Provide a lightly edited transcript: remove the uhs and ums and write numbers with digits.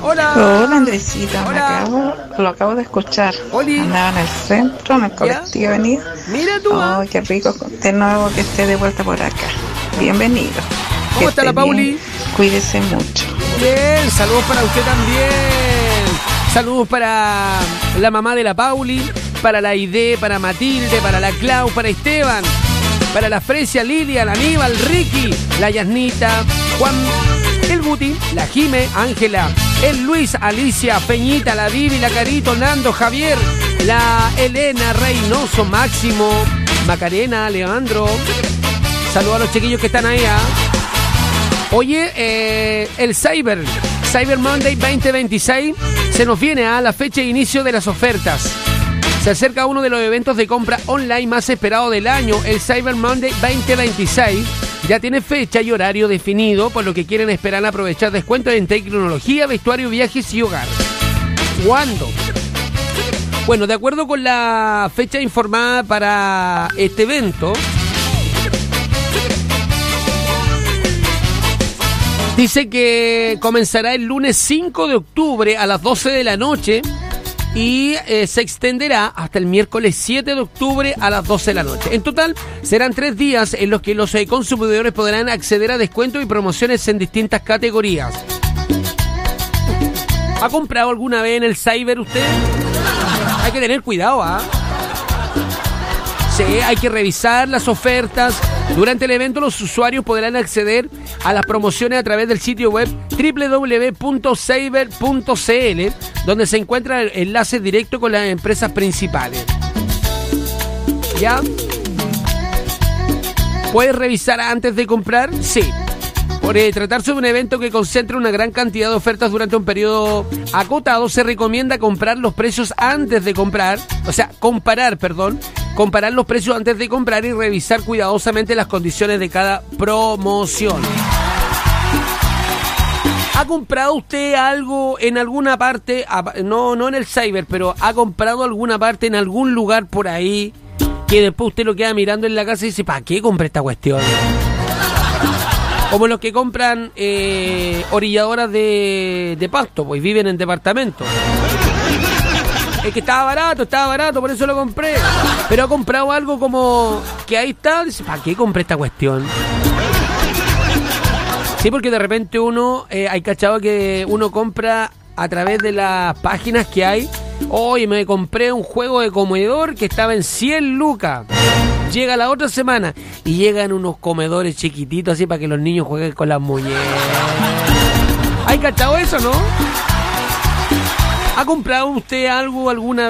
Hola. Hola, Andresita. Hola. Lo acabo de escuchar. Oli. Andaba en el centro, en el colectivo Avenida. Mira tú. Oh, qué rico de nuevo que esté de vuelta por acá. Bienvenido. ¿Cómo está la Pauli? Cuídese mucho. Bien, saludos para usted también. Saludos para la mamá de la Pauli, para la Aide, para Matilde, para la Clau, para Esteban, para la Fresia, Lilian, Aníbal, Ricky, la Yasnita, Juan, el Guti, la Jime, Ángela, el Luis, Alicia, Peñita, la Vivi, la Carito, Nando, Javier, la Elena, Reynoso, Máximo, Macarena, Leandro. Saludos a los chiquillos que están ahí. Oye, el Cyber Monday 2026 se nos viene a la fecha de inicio de las ofertas. Se acerca uno de los eventos de compra online más esperado del año, el Cyber Monday 2026. Ya tiene fecha y horario definido, por lo que quieren esperar aprovechar descuentos en tecnología, vestuario, viajes y hogar. ¿Cuándo? Bueno, de acuerdo con la fecha informada para este evento, dice que comenzará el lunes 5 de octubre a las 12 de la noche y se extenderá hasta el miércoles 7 de octubre a las 12 de la noche. En total, serán 3 días en los que los consumidores podrán acceder a descuentos y promociones en distintas categorías. ¿Ha comprado alguna vez en el Cyber usted? Hay que tener cuidado, Sí, hay que revisar las ofertas. Durante el evento los usuarios podrán acceder a las promociones a través del sitio web www.cyber.cl, donde se encuentra el enlace directo con las empresas principales. ¿Ya? ¿Puedes revisar antes de comprar? Sí. Por tratarse de un evento que concentra una gran cantidad de ofertas durante un periodo acotado, se recomienda comprar los precios antes de comprar, comparar los precios antes de comprar y revisar cuidadosamente las condiciones de cada promoción. ¿Ha comprado usted algo en alguna parte? No en el Cyber, pero ¿ha comprado alguna parte en algún lugar por ahí que después usted lo queda mirando en la casa y dice, ¿para qué compré esta cuestión? Como los que compran orilladoras de pasto, pues viven en departamentos. Es que estaba barato, por eso lo compré. Pero ha comprado algo como que ahí está, dice, ¿para qué compré esta cuestión? Sí, porque de repente hay cachado que uno compra a través de las páginas que hay. Oye, me compré un juego de comedor que estaba en 100 lucas. Llega la otra semana y llegan unos comedores chiquititos así para que los niños jueguen con las muñecas. ¿Hay cachado eso, no? ¿Ha comprado usted algo alguna